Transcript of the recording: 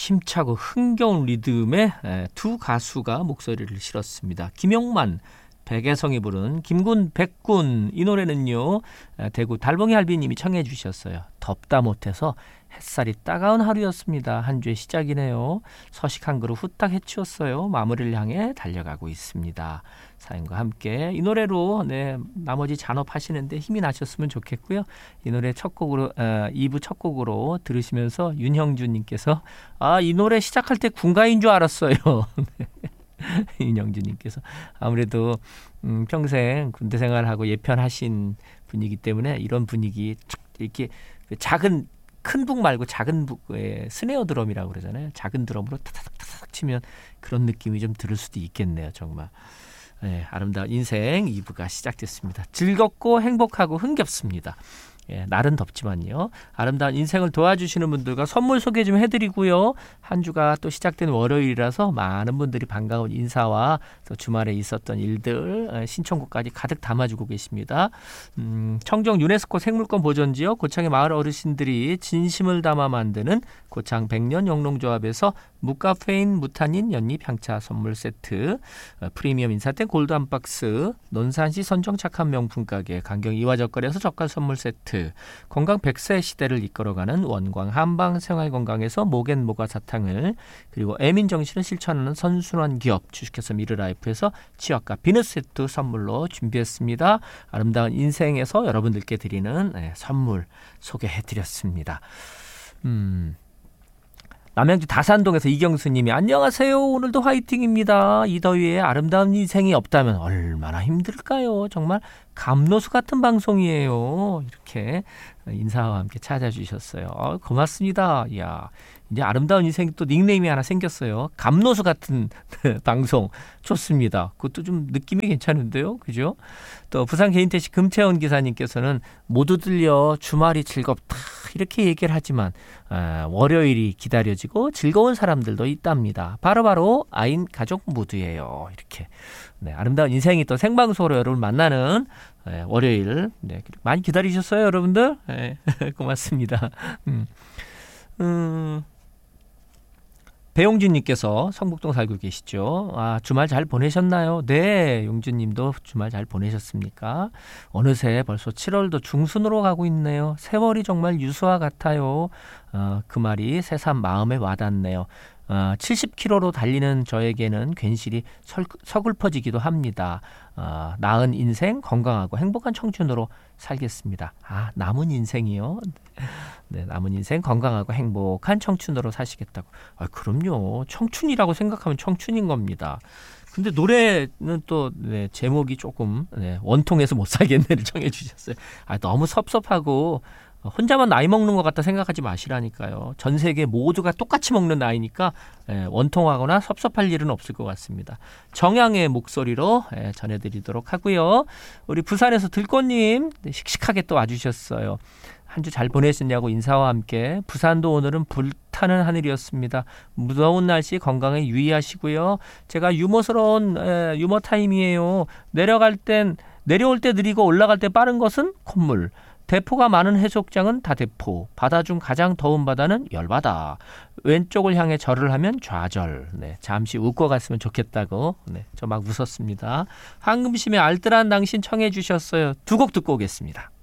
힘차고 흥겨운 리듬의 두 가수가 목소리를 실었습니다. 김용만, 백애성이 부른 김군 백군. 이 노래는요, 대구 달봉이 할비님이 청해 주셨어요. 덥다 못해서 햇살이 따가운 하루였습니다. 한 주의 시작이네요. 서식 한 그릇 후딱 해치웠어요. 마무리를 향해 달려가고 있습니다. 사연과 함께 이 노래로 나머지 잔업하시는데 힘이 나셨으면 좋겠고요. 이 노래 첫 곡으로 2부 첫 곡으로 들으시면서 윤형주님께서 이 노래 시작할 때 군가인 줄 알았어요. 윤영주님께서 아무래도 평생 군대 생활하고 예편하신 분이기 때문에 이런 분위기, 이렇게 큰 북 말고 작은 북의 스네어 드럼이라고 그러잖아요. 작은 드럼으로 타닥타닥 치면 그런 느낌이 좀 들을 수도 있겠네요. 정말 아름다운 인생 2부가 시작됐습니다. 즐겁고 행복하고 흥겹습니다. 날은 덥지만요. 아름다운 인생을 도와주시는 분들과 선물 소개 좀 해드리고요. 한 주가 또 시작된 월요일이라서 많은 분들이 반가운 인사와 또 주말에 있었던 일들, 신청곡까지 가득 담아주고 계십니다. 청정 유네스코 생물권 보존지역 고창의 마을 어르신들이 진심을 담아 만드는 고창 백년 영농조합에서 무카페인 무타닌 연잎 향차 선물 세트, 프리미엄 인사땡 골드 한 박스, 논산시 선정 착한 명품 가게 강경 이화적거리에서 젓갈 선물 세트, 건강 100세 시대를 이끌어가는 원광 한방 생활건강에서 모겐모가 사탕을, 그리고 애민정신을 실천하는 선순환 기업 주식회사 미르라이프에서 치약과 비누 세트 선물로 준비했습니다. 아름다운 인생에서 여러분들께 드리는 선물 소개해드렸습니다. 남양주 다산동에서 이경수님이 안녕하세요. 오늘도 화이팅입니다. 이 더위에 아름다운 인생이 없다면 얼마나 힘들까요? 정말 감노수 같은 방송이에요. 이렇게 인사와 함께 찾아주셨어요. 고맙습니다. 이야, 이제 아름다운 인생 또 닉네임이 하나 생겼어요. 감노수 같은 방송 좋습니다. 그것도 좀 느낌이 괜찮은데요. 그죠? 또 부산 개인택시 금채원 기사님께서는 모두 들려 주말이 즐겁다 이렇게 얘기를 하지만 월요일이 기다려지고 즐거운 사람들도 있답니다. 바로바로 아인 가족 모두예요. 이렇게 아름다운 인생이 또 생방송으로 여러분 만나는 월요일 많이 기다리셨어요, 여러분들? 고맙습니다. 배용준님께서 성북동 살고 계시죠. 주말 잘 보내셨나요? 네, 용준님도 주말 잘 보내셨습니까? 어느새 벌써 7월도 중순으로 가고 있네요. 세월이 정말 유수와 같아요. 그 말이 새삼 마음에 와닿네요. 70km로 달리는 저에게는 괜시리 서글퍼지기도 합니다. 나은 인생, 건강하고 행복한 청춘으로 살겠습니다. 남은 인생이요? 네, 남은 인생 건강하고 행복한 청춘으로 사시겠다고. 그럼요. 청춘이라고 생각하면 청춘인 겁니다. 근데 노래는 또 제목이 조금 원통해서 못 살겠네를 정해 주셨어요. 너무 섭섭하고 혼자만 나이 먹는 것 같다 생각하지 마시라니까요. 전 세계 모두가 똑같이 먹는 나이니까 원통하거나 섭섭할 일은 없을 것 같습니다. 정향의 목소리로 전해드리도록 하고요. 우리 부산에서 들꽃님 씩씩하게 또 와주셨어요. 한 주 잘 보내셨냐고 인사와 함께 부산도 오늘은 불타는 하늘이었습니다. 무더운 날씨 건강에 유의하시고요. 제가 유머스러운 유머 타임이에요. 내려올 때 느리고 올라갈 때 빠른 것은 콧물. 대포가 많은 해수욕장은 다대포. 바다 중 가장 더운 바다는 열바다. 왼쪽을 향해 절을 하면 좌절. 잠시 웃고 갔으면 좋겠다고. 저 막 웃었습니다. 황금심의 알뜰한 당신 청해 주셨어요. 두 곡 듣고 오겠습니다.